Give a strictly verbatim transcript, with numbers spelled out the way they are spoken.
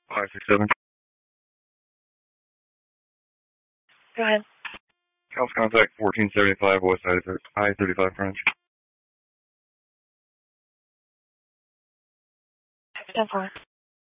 five six seven. Go ahead. House contact fourteen seventy-five West I thirty-five French. ten four.